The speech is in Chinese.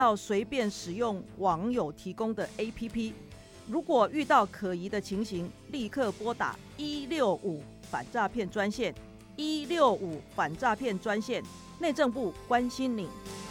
要随便使用网友提供的 APP。如果遇到可疑的情形，立刻拨打165反诈骗专线，165反诈骗专线，内政部关心你。